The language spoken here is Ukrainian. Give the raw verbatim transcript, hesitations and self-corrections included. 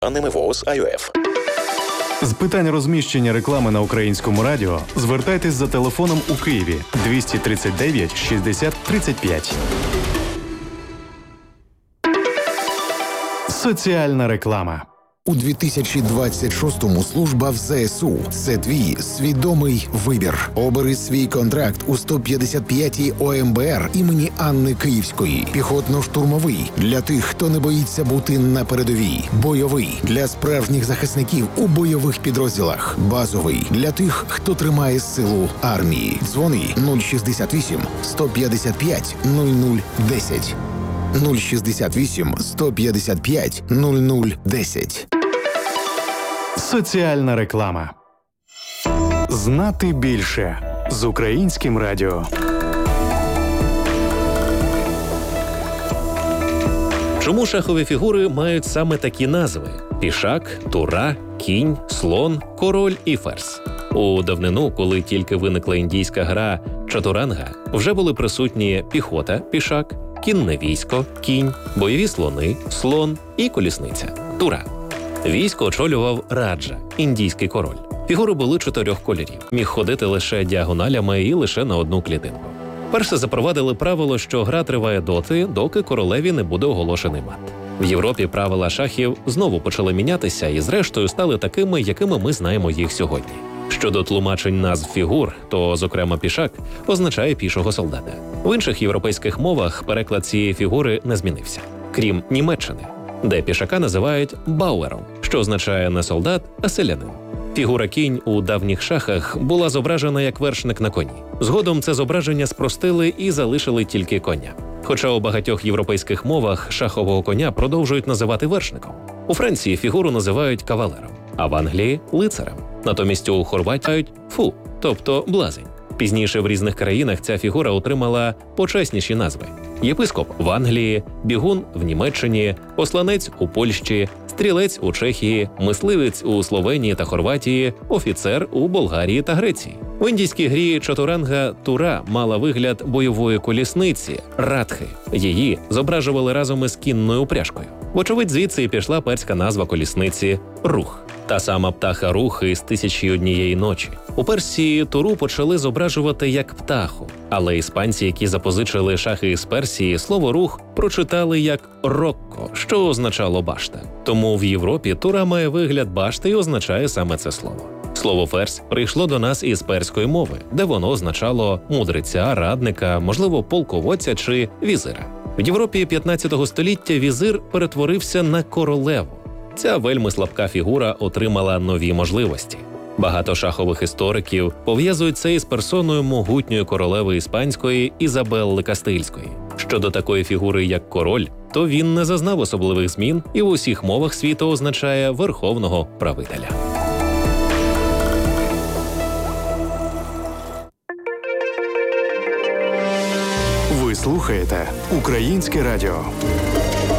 а не МВОЗ АЮФ. З питань розміщення реклами на українському радіо звертайтесь за телефоном у Києві двісті тридцять дев'ять шістдесят тридцять п'ять. Соціальна реклама. У дві тисячі двадцять шостому служба в ЗСУ – це твій свідомий вибір. Обери свій контракт у сто п'ятдесят п'ятій ОМБР імені Анни Київської. Піхотно-штурмовий – для тих, хто не боїться бути на передовій. Бойовий – для справжніх захисників у бойових підрозділах. Базовий – для тих, хто тримає силу армії. Дзвони нуль шістдесят вісім сто п'ятдесят п'ять нуль нуль десять. нуль шістдесят вісім сто п'ятдесят п'ять нуль нуль десять. Соціальна реклама. Знати більше з українським радіо. Чому шахові фігури мають саме такі назви: пішак, тура, кінь, слон, король і ферзь? У давнину, коли тільки виникла індійська гра чатуранга, вже були присутні піхота, пішак, кінне військо, кінь, бойові слони, слон і колісниця, тура. Військо очолював раджа, індійський король. Фігури були чотирьох кольорів. Міг ходити лише діагоналями і лише на одну клітинку. Перше запровадили правило, що гра триває доти, доки королеві не буде оголошений мат. В Європі правила шахів знову почали мінятися і зрештою стали такими, якими ми знаємо їх сьогодні. Щодо тлумачень назв фігур, то, зокрема, пішак означає пішого солдата. В інших європейських мовах переклад цієї фігури не змінився, крім Німеччини, де пішака називають бауером, що означає не солдат, а селянин. Фігура кінь у давніх шахах була зображена як вершник на коні. Згодом це зображення спростили і залишили тільки коня. Хоча у багатьох європейських мовах шахового коня продовжують називати вершником. У Франції фігуру називають кавалером, а в Англії – лицарем. Натомість у Хорватії – фу, тобто блазень. Пізніше в різних країнах ця фігура отримала почесніші назви. Єпископ в Англії, бігун в Німеччині, посланець у Польщі, стрілець у Чехії, мисливець у Словенії та Хорватії, офіцер у Болгарії та Греції. В індійській грі чатуранга тура мала вигляд бойової колісниці – радхи. Її зображували разом із кінною упряжкою. Вочевидь, звідси і пішла перська назва колісниці – рух. Та сама птаха рух із «Тисячі і однієї ночі». У Персії туру почали зображувати як птаху, але іспанці, які запозичили шахи із Персії, слово «рух» прочитали як «рокко», що означало «башта». Тому в Європі тура має вигляд башти і означає саме це слово. Слово «ферзь» прийшло до нас із перської мови, де воно означало мудреця, радника, можливо, полководця чи візира. В Європі п'ятнадцятого століття візир перетворився на королеву. Ця вельми слабка фігура отримала нові можливості. Багато шахових істориків пов'язують це із персоною могутньої королеви іспанської Ізабелли Кастильської. Щодо такої фігури, як король, то він не зазнав особливих змін і в усіх мовах світу означає верховного правителя. Ви слухаєте Українське радіо.